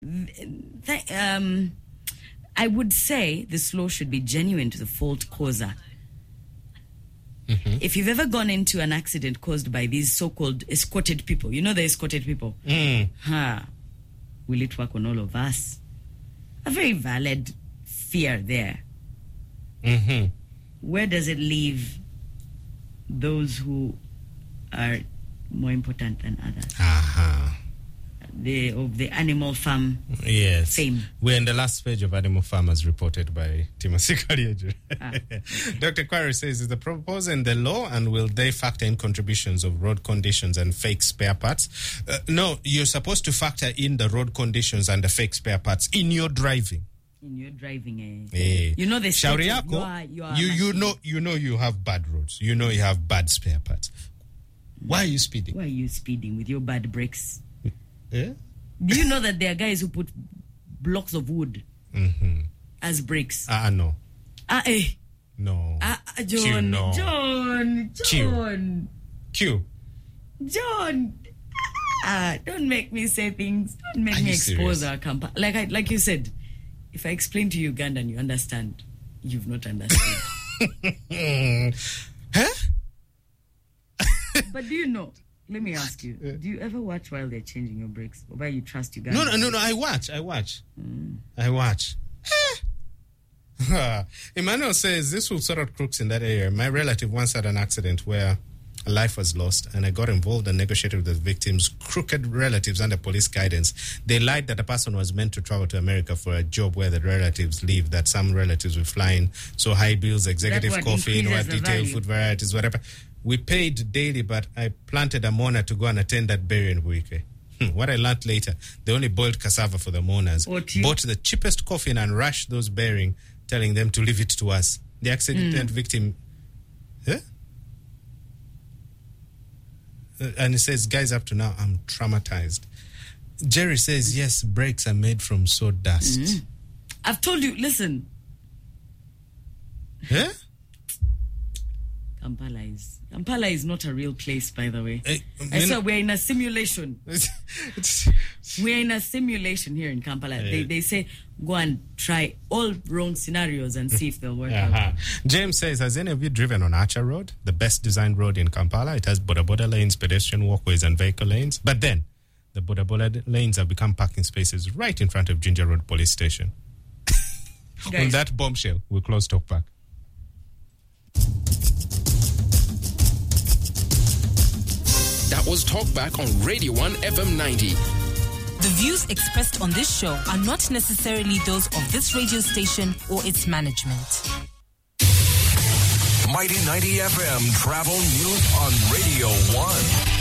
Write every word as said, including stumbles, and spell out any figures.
th- um, I would say this law should be genuine to the fault causer. Mm-hmm. If you've ever gone into an accident caused by these so-called escorted people, you know the escorted people? Mm. Huh. Will it work on all of us? A very valid fear there. Mm-hmm. Where does it leave those who are more important than others? Uh-huh. The of the Animal Farm yes. fame. We're in the last page of Animal Farm as reported by Timothy Karieju. Ah. Doctor Quarry says, is the proposal in the law and will they factor in contributions of road conditions and fake spare parts? Uh, no, you're supposed to factor in the road conditions and the fake spare parts in your driving. In your driving, eh? Eh. You know the Shauri state of- yako, you are- you are you, you machine. know you know you have bad roads. You know you have bad spare parts. Why are you speeding? Why are you speeding with your bad brakes? Eh? Do you know that there are guys who put blocks of wood Mm-hmm. as brakes? Ah, uh, no. Ah, eh. No. Ah, ah, Q, John, no. John, Q. John, Q. John. Ah, don't make me say things. Don't make Are me you expose serious? our company. Like I, like you said, if I explain to you Uganda and you understand, you've not understood. Huh? But do you know? Let me ask you: do you ever watch while they're changing your brakes, or why you trust Uganda? No, no, no, no. I watch. I watch. Mm. I watch. Emmanuel says this will sort out crooks in that area. My relative once had an accident where a life was lost, and I got involved and negotiated with the victim's crooked relatives under police guidance. They lied that the person was meant to travel to America for a job where the relatives live, that some relatives were flying, so high bills, executive what coffee, increases what the detailed value. food varieties, whatever. We paid daily, but I planted a mourner to go and attend that burial week. Hmm, what I learned later, they only boiled cassava for the mourners, What you- bought the cheapest coffin and rushed those burying, telling them to leave it to us. The accident Mm. victim... Huh? Uh, and he says, guys, up to now, I'm traumatized. Jerry says, yes, brakes are made from sawdust. Mm. I've told you. Listen, Huh? Kampala is Kampala is not a real place, by the way. Eh, I you swear know- we're in a simulation. It's- We're in a simulation here in Kampala. They they say go and try all wrong scenarios and see if they'll work out. Uh-huh. James says, has any of you driven on Archer Road, the best designed road in Kampala? It has Boda Boda lanes, pedestrian walkways, and vehicle lanes. But then, the Boda Boda lanes have become parking spaces right in front of Ginger Road Police Station. On Guys. that bombshell, we'll close Talk Back. That was Talkback on Radio one F M ninety. The views expressed on this show are not necessarily those of this radio station or its management. Mighty ninety F M travel news on Radio one.